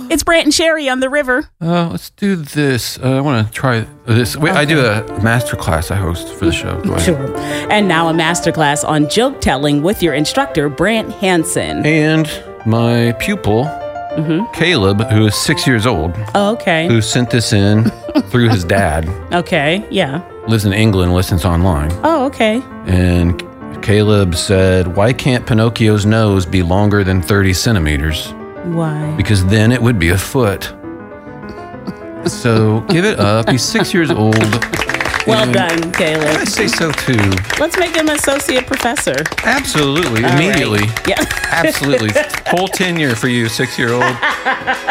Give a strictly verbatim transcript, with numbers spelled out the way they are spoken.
It's Brant and Sherry on the river. Uh, let's do this. Uh, I want to try this. Wait, okay. I do a master class I host for the show. Sure. And now a master class on joke telling with your instructor, Brant Hansen. And my pupil, mm-hmm. Caleb, who is six years old. Oh, okay. Who sent this in through his dad. Okay, yeah. Lives in England, listens online. Oh, okay. And Caleb said, why can't Pinocchio's nose be longer than thirty centimeters? Why? Because then it would be a foot. So give it up. He's six years old. Well done, Caleb. I say so too. Let's make him associate professor. Absolutely. All Immediately. Right. Yeah. Absolutely. Whole tenure for you, six-year-old.